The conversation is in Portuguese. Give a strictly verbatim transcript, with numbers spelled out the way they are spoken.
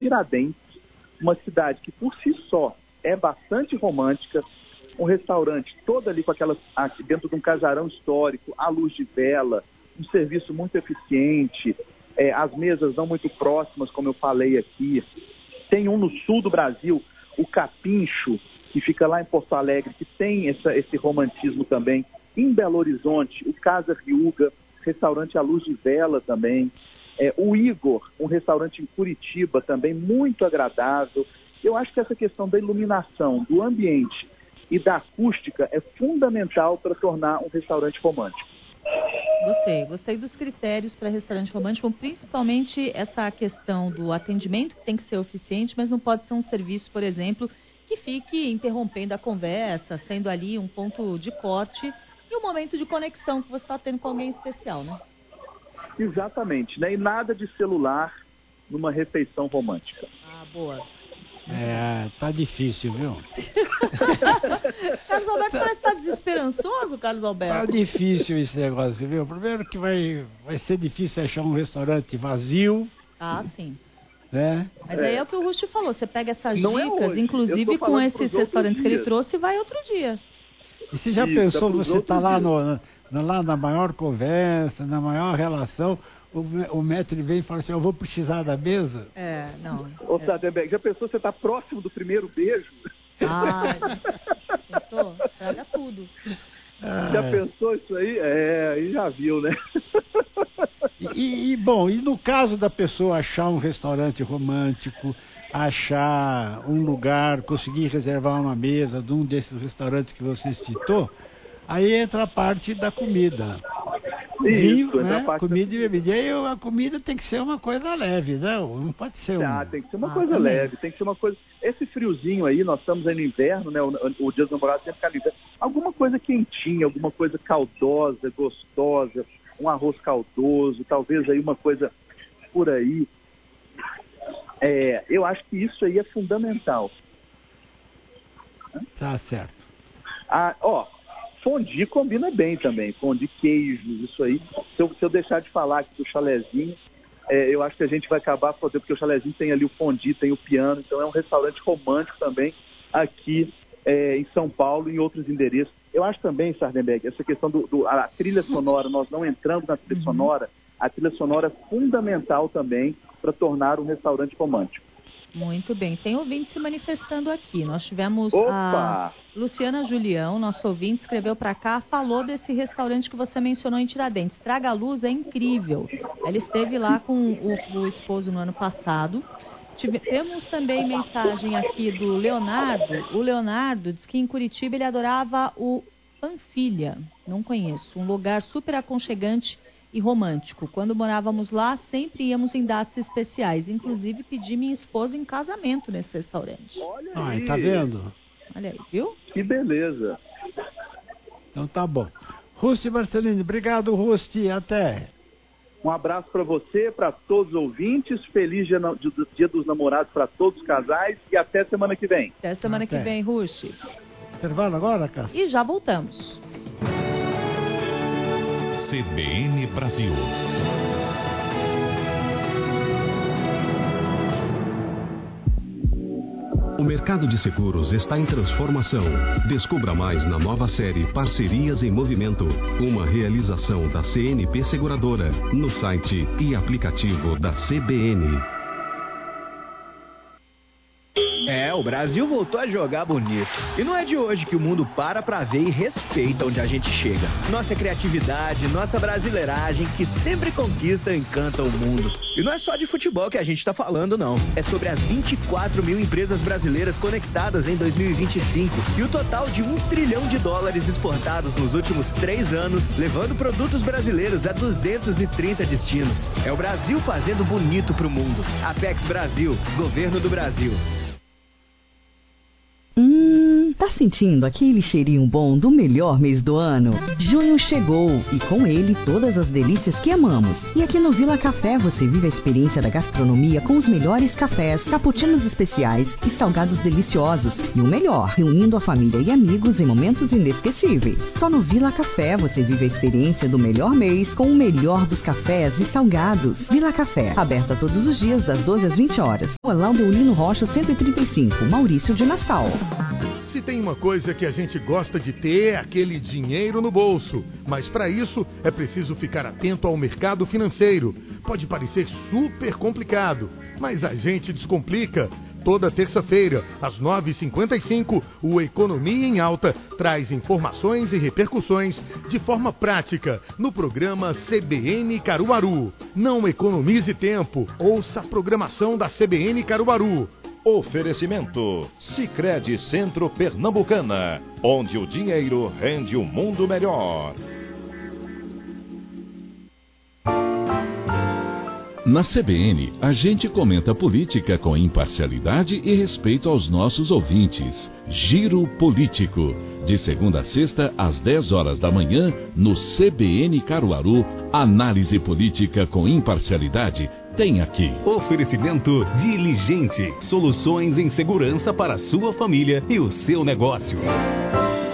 Tiradentes, uma cidade que por si só é bastante romântica, um restaurante todo ali com aquelas, aqui dentro de um casarão histórico, à luz de vela, um serviço muito eficiente, é, as mesas não muito próximas, como eu falei aqui. Tem um no sul do Brasil, o Capincho, que fica lá em Porto Alegre, que tem essa, esse romantismo também. Em Belo Horizonte, o Casa Riuga, restaurante à luz de vela também. É, o Igor, um restaurante em Curitiba também, muito agradável. Eu acho que essa questão da iluminação, do ambiente e da acústica é fundamental para tornar um restaurante romântico. Gostei, gostei dos critérios para restaurante romântico, principalmente essa questão do atendimento, que tem que ser eficiente, mas não pode ser um serviço, por exemplo, que fique interrompendo a conversa, sendo ali um ponto de corte e um momento de conexão que você está tendo com alguém especial, né? Exatamente, né? E nada de celular numa refeição romântica. Ah, boa. É, tá difícil, viu? Carlos Alberto parece estar desesperançoso, Carlos Alberto. Tá difícil esse negócio, viu? Primeiro que vai, vai ser difícil achar um restaurante vazio. Ah, sim. Né? Mas aí é o que o Rusti falou, você pega essas Não é dicas, hoje. inclusive com esses restaurantes que ele trouxe, e vai outro dia. E você já Isso, pensou, é pros você tá outros lá, dias. no, no, lá na maior conversa, na maior relação, o, o maître vem e fala assim, eu vou precisar da mesa? É, não. Ô, é. Sardenberg, já pensou você está próximo do primeiro beijo? Ah, pensou? Traga tudo. Ah, Já pensou isso aí? É, aí já viu, né? E, e, bom, e no caso da pessoa achar um restaurante romântico, achar um lugar, conseguir reservar uma mesa de um desses restaurantes que você citou, aí entra a parte da comida. Vinho, Isso, né? a parte Comida da e bebida. E aí a comida tem que ser uma coisa leve, não? Não pode ser um... Ah, tem que ser uma Ah, coisa também. leve, tem que ser uma coisa... Esse friozinho aí, nós estamos aí no inverno, né? O, o Dia dos Namorados sempre fica no inverno. Alguma coisa quentinha, alguma coisa caldosa, gostosa, um arroz caldoso, talvez aí uma coisa por aí. É, eu acho que isso aí é fundamental. Tá certo. Ah, ó, fondue combina bem também, fondue queijos, isso aí. Se eu, se eu deixar de falar aqui do chalezinho, é, eu acho que a gente vai acabar fazendo, porque o chalezinho tem ali o fondue, tem o piano, então é um restaurante romântico também aqui é, em São Paulo e em outros endereços. Eu acho também, Sardenberg, essa questão do, do a trilha sonora, nós não entramos na trilha sonora, a trilha sonora é fundamental também para tornar um restaurante romântico. Muito bem. Tem ouvinte se manifestando aqui. Nós tivemos Opa! a Luciana Julião, nosso ouvinte, escreveu para cá, falou desse restaurante que você mencionou em Tiradentes. Traga a Luz é incrível. Ela esteve lá com o, o esposo no ano passado. Tive, temos também mensagem aqui do Leonardo. O Leonardo diz que em Curitiba ele adorava o Panfilha. Não conheço. Um lugar super aconchegante e romântico. Quando morávamos lá, sempre íamos em datas especiais. Inclusive, pedi minha esposa em casamento nesse restaurante. Olha Ai, aí. tá vendo? Olha aí, viu? Que beleza. Então tá bom. Rusti Marcelini, obrigado, Rusti. Até. Um abraço para você, para todos os ouvintes. Feliz dia, dia dos Namorados para todos os casais e até semana que vem. Até semana Até. que vem, Rushi. Intervalo agora, Cássio? E já voltamos. C B N Brasil. O mercado de seguros está em transformação. Descubra mais na nova série Parcerias em Movimento, uma realização da C N P Seguradora, no site e aplicativo da C B N. É, o Brasil voltou a jogar bonito. E não é de hoje que o mundo para pra ver e respeita onde a gente chega. Nossa criatividade, nossa brasileiragem, que sempre conquista e encanta o mundo. E não é só de futebol que a gente tá falando, não. É sobre as vinte e quatro mil empresas brasileiras conectadas em dois mil e vinte e cinco e o total de um trilhão de dólares exportados nos últimos três anos, levando produtos brasileiros a duzentos e trinta destinos. É o Brasil fazendo bonito pro mundo. Apex Brasil, Governo do Brasil. Hum. Hum, tá sentindo aquele cheirinho bom do melhor mês do ano? Junho chegou e com ele todas as delícias que amamos. E aqui no Vila Café você vive a experiência da gastronomia com os melhores cafés, cappuccinos especiais e salgados deliciosos. E o melhor, reunindo a família e amigos em momentos inesquecíveis. Só no Vila Café você vive a experiência do melhor mês com o melhor dos cafés e salgados. Vila Café, aberta todos os dias das doze às vinte horas. Olão Deolino Rocha cento e trinta e cinco, Maurício de Nassau. Se tem uma coisa que a gente gosta de ter, é aquele dinheiro no bolso. Mas para isso é preciso ficar atento ao mercado financeiro. Pode parecer super complicado, mas a gente descomplica. Toda terça-feira, às nove e cinquenta e cinco, o Economia em Alta traz informações e repercussões de forma prática no programa C B N Caruaru. Não economize tempo, ouça a programação da C B N Caruaru. Oferecimento Sicredi Centro Pernambucana, onde o dinheiro rende um mundo melhor. Na C B N, a gente comenta política com imparcialidade e respeito aos nossos ouvintes. Giro Político, de segunda a sexta, às dez horas da manhã, no C B N Caruaru, análise política com imparcialidade. Tem aqui. Oferecimento Diligente. Soluções em segurança para a sua família e o seu negócio.